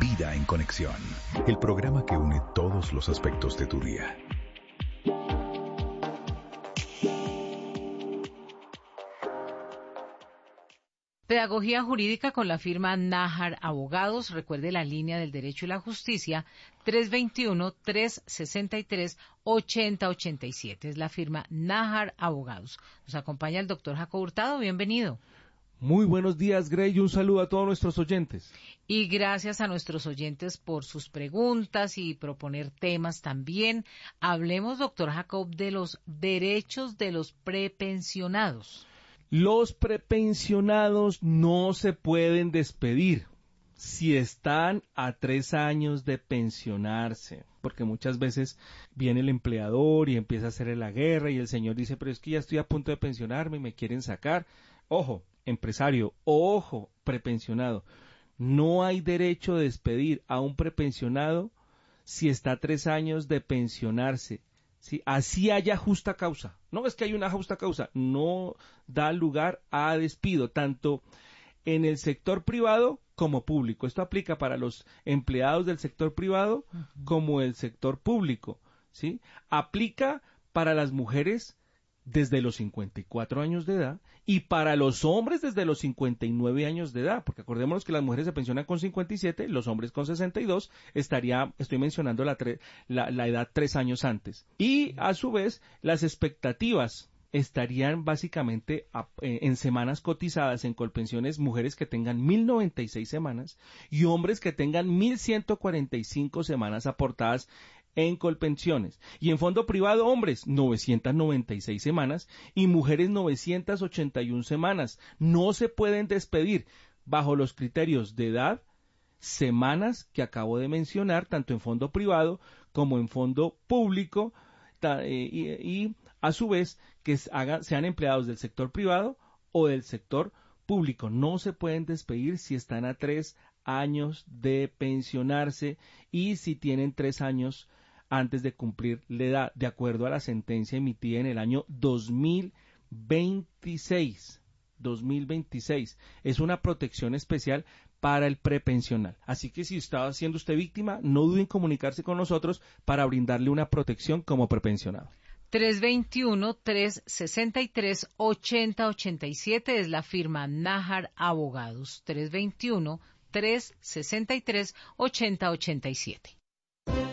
Vida en Conexión, el programa que une todos los aspectos de tu día. Pedagogía jurídica con la firma Nájar Abogados. Recuerde la línea del derecho y la justicia, 321-363-8087. Es la firma Nájar Abogados. Nos acompaña el doctor Jacob Hurtado. Bienvenido. Muy buenos días, Grey, y un saludo a todos nuestros oyentes. Y gracias a nuestros oyentes por sus preguntas y proponer temas también. Hablemos, doctor Jacob, de los derechos de los prepensionados. Los prepensionados no se pueden despedir si están a 3 años de pensionarse, porque muchas veces viene el empleador y empieza a hacer la guerra y el señor dice, pero es que ya estoy a punto de pensionarme y me quieren sacar. Ojo, empresario, ojo, prepensionado, no hay derecho de despedir a un prepensionado si está a 3 años de pensionarse. Sí, así haya justa causa. No es que hay una justa causa, no da lugar a despido, tanto en el sector privado como público. Esto aplica para los empleados del sector privado como el sector público, ¿sí? Aplica para las mujeres desde los 54 años de edad y para los hombres desde los 59 años de edad, porque acordémonos que las mujeres se pensionan con 57, los hombres con 62, estoy mencionando la edad 3 años antes. Y a su vez, las expectativas estarían básicamente en semanas cotizadas en Colpensiones, mujeres que tengan 1.096 semanas y hombres que tengan 1.145 semanas aportadas en Colpensiones. Y en fondo privado, hombres, 996 semanas y mujeres 981 semanas. No se pueden despedir bajo los criterios de edad, semanas que acabo de mencionar, tanto en fondo privado como en fondo público, y a su vez que sean empleados del sector privado o del sector público. No se pueden despedir si están a 3 años de pensionarse y si tienen 3 años antes de cumplir la edad, de acuerdo a la sentencia emitida en el año 2026. Es una protección especial para el prepensional. Así que si está siendo usted víctima, no duden en comunicarse con nosotros para brindarle una protección como prepensionado. 321-363-8087 es la firma Nájar Abogados. 321-363-8087.